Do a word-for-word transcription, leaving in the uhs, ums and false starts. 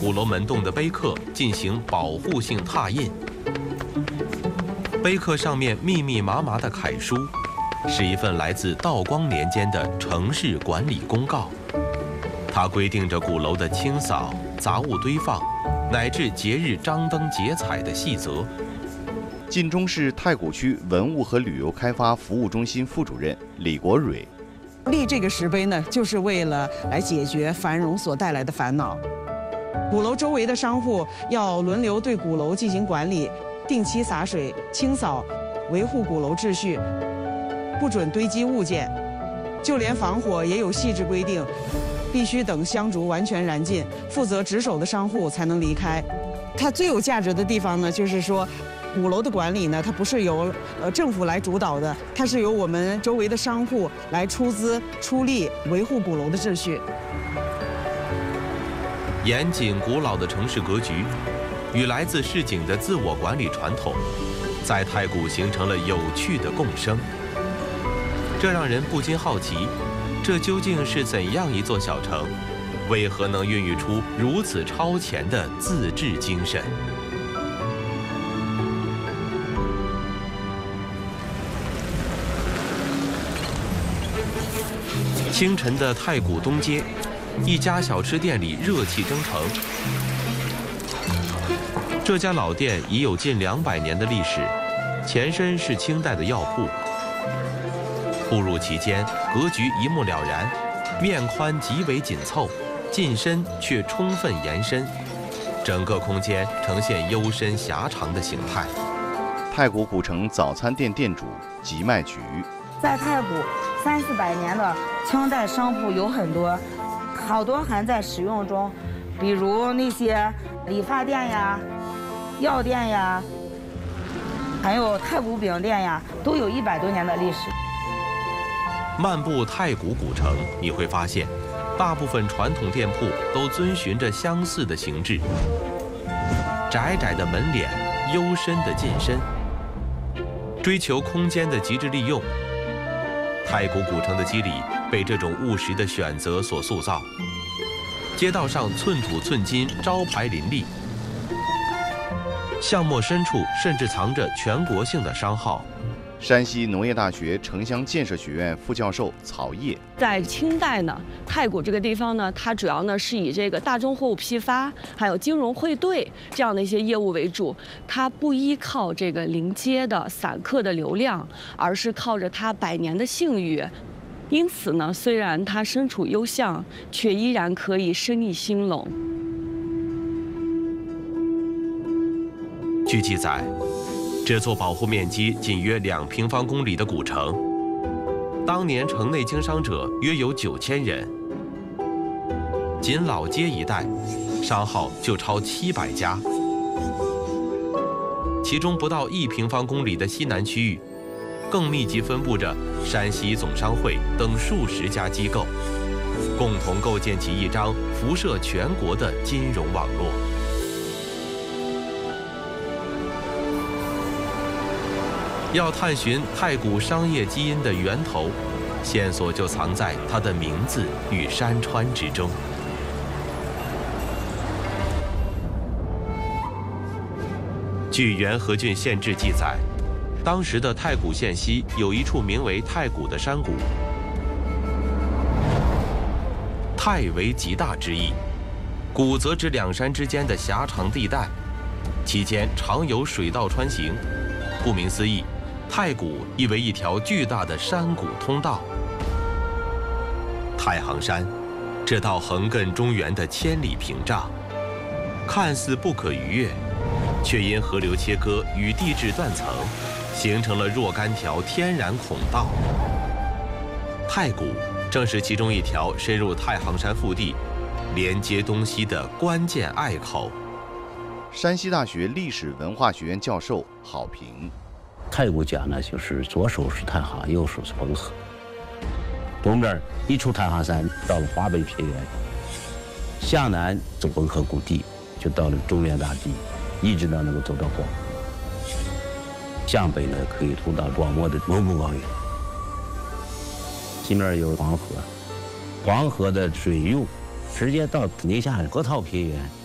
鼓楼门洞的碑刻进行保护性拓印。碑刻上面密密麻麻的楷书，是一份来自道光年间的城市管理公告。它规定着鼓楼的清扫、杂物堆放，乃至节日张灯结彩的细则。 晋中市太谷区文物和旅游开发服务中心副主任李国蕊。 立这个石碑呢，就是为了来解决繁荣所带来的烦恼。鼓楼周围的商户要轮流对鼓楼进行管理，定期洒水、清扫，维护鼓楼秩序，不准堆积物件。就连防火也有细致规定，必须等香烛完全燃尽，负责值守的商户才能离开。它最有价值的地方呢，就是说，鼓楼的管理呢，它不是由呃政府来主导的，它是由我们周围的商户来出资出力维护鼓楼的秩序。 严谨古老的城市格局，与来自市井的自我管理传统，在太谷形成了有趣的共生。这让人不禁好奇，这究竟是怎样一座小城？为何能孕育出如此超前的自治精神？清晨的太谷东街，一家小吃店里热气蒸腾。这家老店已有近两百年的历史，前身是清代的药铺。步入其间，格局一目了然，面宽极为紧凑，进深却充分延伸，整个空间呈现幽深狭长的形态。 太谷古城早餐店店主吉麦菊， 在太谷三四百年的清代商铺有很多，好多还在使用中，比如那些理发店呀、药店呀，还有太谷饼店呀，都有一百多年的历史。 漫步太谷古城，你会发现，大部分传统店铺都遵循着相似的形制：窄窄的门脸，幽深的进深，追求空间的极致利用。太谷古城的肌理被这种务实的选择所塑造，街道上寸土寸金，招牌林立，巷陌深处甚至藏着全国性的商号。 山西农业大学城乡建设学院副教授曹烨， 在清代呢，太谷这个地方呢，它主要呢是以这个大宗货物批发，还有金融汇兑这样的一些业务为主。它不依靠这个临街的散客的流量，而是靠着它百年的信誉。因此呢，虽然它身处幽巷，却依然可以生意兴隆。 据记载，这座保护面积仅约两平方公里的古城，当年城内经商者约有九千人，仅老街一带，商号就超七百家。其中不到一平方公里的西南区域，更密集分布着山西总商会等数十家机构，共同构建起一张辐射全国的金融网络。要探寻太谷商业基因的源头，线索就藏在它的名字与山川之中。据元和郡县志记载，当时的太谷县西有一处名为太谷的山谷，太为极大之意，谷则指两山之间的狭长地带，其间常有水道穿行。顾名思义，太谷意为一条巨大的山谷通道。太行山，这道横亘中原的千里屏障，看似不可逾越，却因河流切割与地质断层，形成了若干条天然孔道。太谷正是其中一条深入太行山腹地，连接东西的关键隘口。 山西大学历史文化学院教授郝平， 太谷讲呢，就是左手是太行，右手是黄河。东边一出太行山，到了华北平原；向南走黄河谷地，就到了中原大地，一直到能够走到广。向北呢，可以通到广漠的蒙古高原。西面有黄河，黄河的水用直接到宁夏河套平原。